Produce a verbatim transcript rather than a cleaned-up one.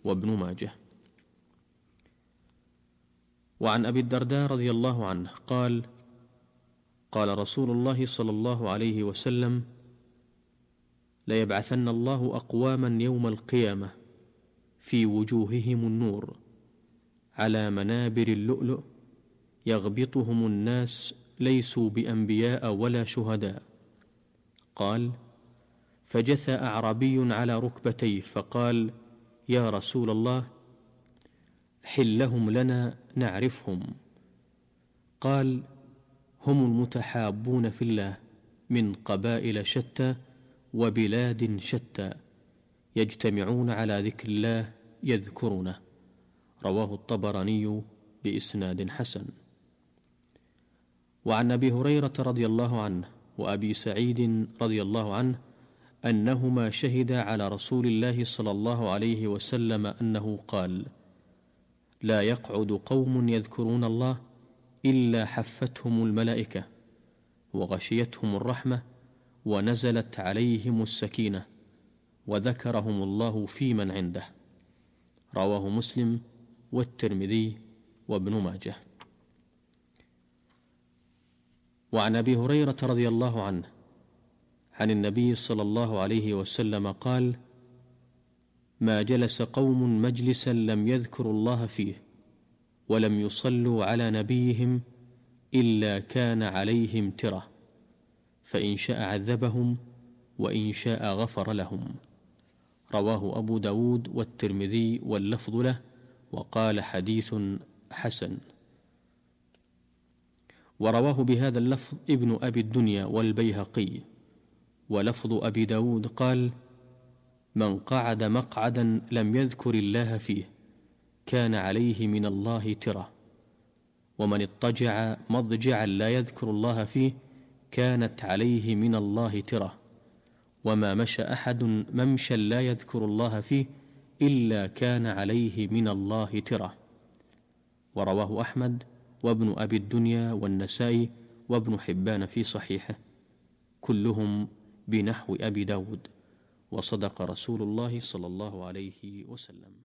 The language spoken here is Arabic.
وابن ماجه. وعن أبي الدرداء رضي الله عنه قال: قال رسول الله صلى الله عليه وسلم: ليبعثن الله أقواما يوم القيامة في وجوههم النور على منابر اللؤلؤ يغبطهم الناس ليسوا بأنبياء ولا شهداء. قال: فجثى أعرابي على ركبتيه فقال: يا رسول الله، حلهم لنا نعرفهم. قال: هم المتحابون في الله من قبائل شتى وبلاد شتى يجتمعون على ذكر الله يذكرونه. رواه الطبراني بإسناد حسن. وعن أبي هريرة رضي الله عنه وأبي سعيد رضي الله عنه أنهما شهدا على رسول الله صلى الله عليه وسلم أنه قال: لا يقعد قوم يذكرون الله إلا حفتهم الملائكة وغشيتهم الرحمة ونزلت عليهم السكينة وذكرهم الله في من عنده. رواه مسلم والترمذي وابن ماجه. وعن أبي هريرة رضي الله عنه عن النبي صلى الله عليه وسلم قال: ما جلس قوم مجلسا لم يذكروا الله فيه ولم يصلوا على نبيهم إلا كان عليهم ترة، فإن شاء عذبهم وإن شاء غفر لهم. رواه أبو داود والترمذي واللفظ له، وقال حديث حسن. ورواه بهذا اللفظ ابن أبي الدنيا والبيهقي. ولفظ أبي داود قال: من قعد مقعدا لم يذكر الله فيه كان عليه من الله ترة، ومن اضطجع مضجعا لا يذكر الله فيه كانت عليه من الله ترة، وما مشى أحد ممشى لا يذكر الله فيه إلا كان عليه من الله ترة. ورواه أحمد وابن أبي الدنيا والنسائي وابن حبان في صحيحه، كلهم بنحو أبي داود. وصدق رسول الله صلى الله عليه وسلم.